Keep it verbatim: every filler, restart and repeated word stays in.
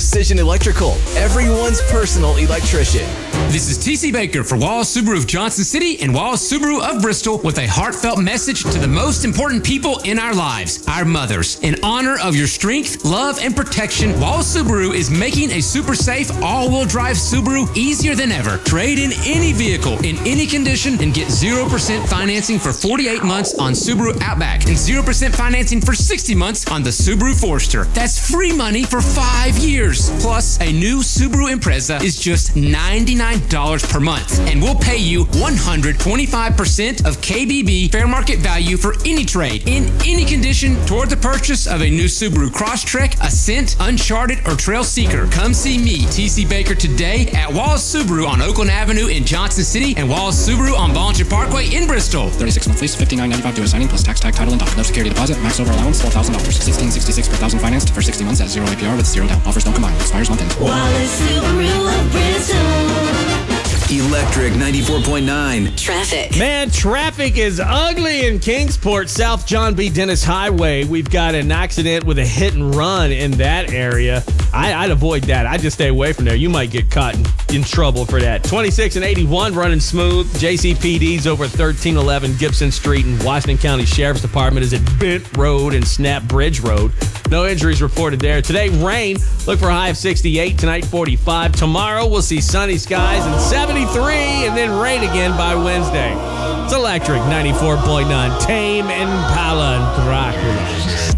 Precision Electrical, everyone's personal electrician. This is T C Baker for Wallace Subaru of Johnson City and Wallace Subaru of Bristol with a heartfelt message to the most important people in our lives, our mothers. In honor of your strength, love, and protection, Wallace Subaru is making a super safe all-wheel drive Subaru easier than ever. Trade in any vehicle in any condition and get zero percent financing for forty-eight months on Subaru Outback and zero percent financing for sixty months on the Subaru Forester. That's free money for five years. Plus, a new Subaru Impreza is just ninety-nine dollars per month, and we'll pay you one hundred twenty-five percent of K B B fair market value for any trade in any condition toward the purchase of a new Subaru Crosstrek, Ascent, Uncharted, or Trail Seeker. Come see me, T C Baker, today at Wallace Subaru on Oakland Avenue in Johnson City and Wallace Subaru on Bollinger Parkway in Bristol. thirty-six month lease, fifty-nine ninety-five due at signing plus tax, tag, title, and doc. No security deposit. Max over allowance twelve thousand dollars. sixteen sixty-six per thousand financed for sixty months at zero A P R with zero down. Offers don't combine. Expires month end. Wallace Subaru of Bristol. Electric ninety-four point nine. Traffic. Man, traffic is ugly in Kingsport, South John B. Dennis Highway. We've got an accident with a hit and run in that area. I, I'd avoid that. I'd just stay away from there. You might get caught in, in trouble for that. twenty-six and eighty-one running smooth. J C P D's over thirteen eleven Gibson Street, and Washington County Sheriff's Department is at Bent Road and Snap Bridge Road. No injuries reported there. Today, rain. Look for a high of sixty-eight. Tonight, forty-five. Tomorrow, we'll see sunny skies and seventy-three, and then rain again by Wednesday. It's Electric ninety-four point nine. Tame Impala and Dracula.